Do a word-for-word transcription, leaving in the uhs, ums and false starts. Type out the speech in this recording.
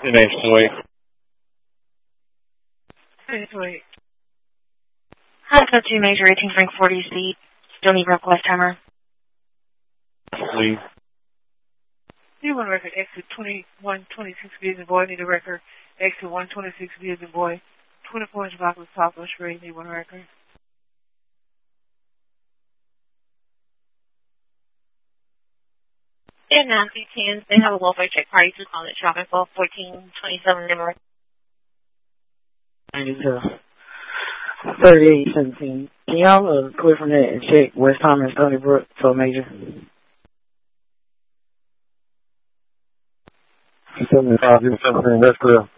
Your name's Sweet. Hey, Sweet. Hi, code two Major eighteen Frank forty C. Stony Brook, West Hammer. Please. You want a record exit twenty-one twenty-six B as a boy, need a record exit one twenty-six B as a boy, twenty-four inch block with Southwest Street, need one record. In Nancy Tans, they have a welfare check party to call it traffic ball fourteen twenty-seven number. thirty-eight seventeen. Can y'all uh, clear from that and check West Hammer and Stony Brook for Major? seventy-five, seventeen, that's clear.